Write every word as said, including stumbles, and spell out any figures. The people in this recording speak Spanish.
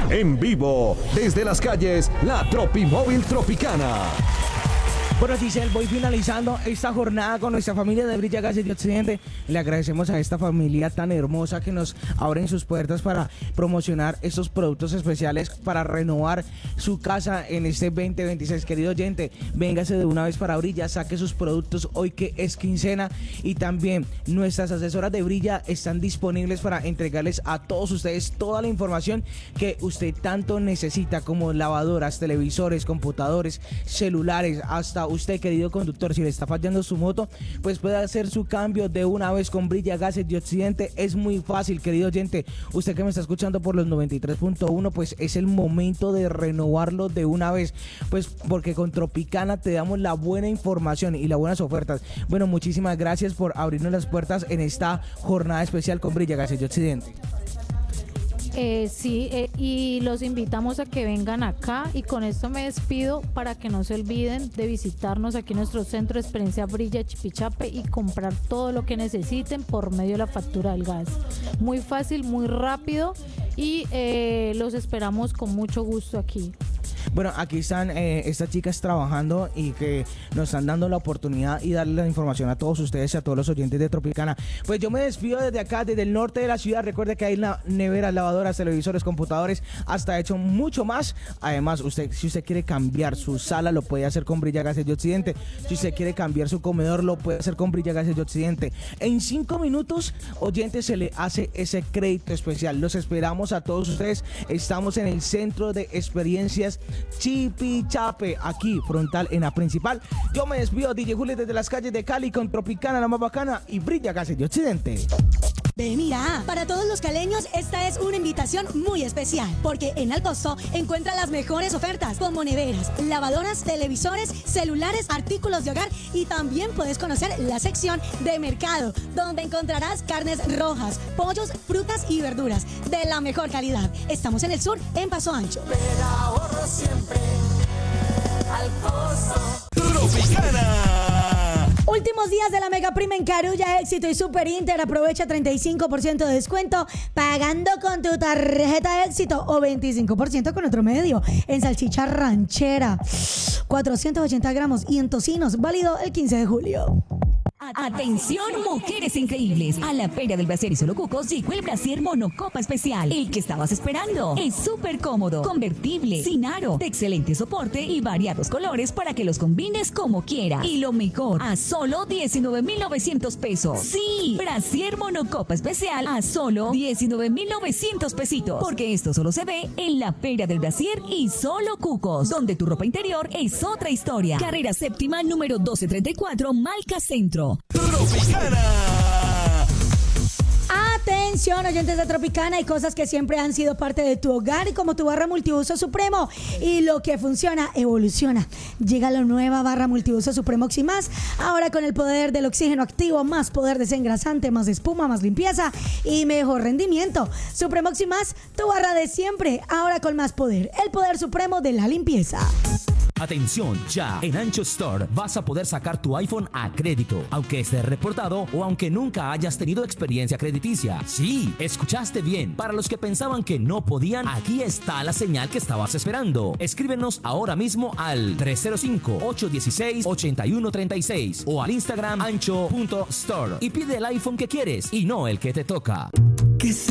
En vivo, desde las calles, la Tropimóvil Tropicana. Bueno, Giselle, voy finalizando esta jornada con nuestra familia de Brilla Gases de Occidente. Le agradecemos a esta familia tan hermosa que nos abren sus puertas para promocionar estos productos especiales para renovar su casa en este veinte veintiséis. Querido oyente, véngase de una vez para Brilla, saque sus productos hoy que es quincena, y también nuestras asesoras de Brilla están disponibles para entregarles a todos ustedes toda la información que usted tanto necesita, como lavadoras, televisores, computadores, celulares. Hasta usted, querido conductor, si le está fallando su moto, pues puede hacer su cambio de una vez con Brilla Gases de Occidente. Es muy fácil, querido oyente. Usted que me está escuchando por los noventa y tres punto uno, pues es el momento de renovarlo de una vez, pues porque con Tropicana te damos la buena información y las buenas ofertas. Bueno, muchísimas gracias por abrirnos las puertas en esta jornada especial con Brilla Gases de Occidente. Eh, sí, eh, y los invitamos a que vengan acá, y con esto me despido para que no se olviden de visitarnos aquí en nuestro centro de experiencia Brilla Chipichape y comprar todo lo que necesiten por medio de la factura del gas. Muy fácil, muy rápido, y eh, los esperamos con mucho gusto aquí. Bueno, aquí están eh, estas chicas trabajando y que nos están dando la oportunidad y darle la información a todos ustedes y a todos los oyentes de Tropicana. Pues yo me despido desde acá, desde el norte de la ciudad. Recuerde que hay la neveras, lavadoras, televisores, computadores, hasta hecho mucho más. Además, usted, si usted quiere cambiar su sala, lo puede hacer con Brilla Gases de Occidente. Si usted quiere cambiar su comedor, lo puede hacer con Brilla Gases de Occidente. En cinco minutos, oyentes, se le hace ese crédito especial. Los esperamos a todos ustedes. Estamos en el centro de experiencias Chipichape, aquí frontal en la principal. Yo me despido, D J Julio, desde las calles de Cali con Tropicana, la más bacana, y Brilla Gases de Occidente. Ve, mira, para todos los caleños esta es una invitación muy especial, porque en Alcosto encuentra las mejores ofertas como neveras, lavadoras, televisores, celulares, artículos de hogar, y también puedes conocer la sección de mercado, donde encontrarás carnes rojas, pollos, frutas y verduras de la mejor calidad. Estamos en el sur, en Paso Ancho. Pero ahorro siempre Alcosto. Tropicana. Últimos días de la Mega Prima en Carulla, Éxito y Super Inter. Aprovecha treinta y cinco por ciento de descuento pagando con tu tarjeta Éxito, o veinticinco por ciento con otro medio. En salchicha ranchera, cuatrocientos ochenta gramos, y en tocinos, válido el quince de julio. Atención, mujeres increíbles. A la Feria del Brasier y Solo Cucos llegó el Brasier Monocopa Especial. El que estabas esperando. Es súper cómodo, convertible, sin aro, de excelente soporte y variados colores para que los combines como quieras. Y lo mejor, a solo diecinueve mil novecientos pesos. Sí, Brasier Monocopa Especial a solo diecinueve mil novecientos pesitos. Porque esto solo se ve en la Feria del Brasier y Solo Cucos, donde tu ropa interior es otra historia. Carrera séptima, número doce treinta y cuatro, Malca Centro. Tropicana. Atención, oyentes de Tropicana, hay cosas que siempre han sido parte de tu hogar, y como tu barra multiuso Supremo, y lo que funciona evoluciona. Llega la nueva barra multiuso Supremo Oximás, ahora con el poder del oxígeno activo, más poder desengrasante, más espuma, más limpieza y mejor rendimiento. Supremo Oximás, tu barra de siempre, ahora con más poder, el poder supremo de la limpieza. Atención, ya en Ancho Store vas a poder sacar tu iPhone a crédito, aunque esté reportado o aunque nunca hayas tenido experiencia crediticia. Sí, escuchaste bien. Para los que pensaban que no podían, aquí está la señal que estabas esperando. Escríbenos ahora mismo al tres cero cinco, ocho uno seis, ocho uno tres seis o al Instagram ancho punto store y pide el iPhone que quieres y no el que te toca.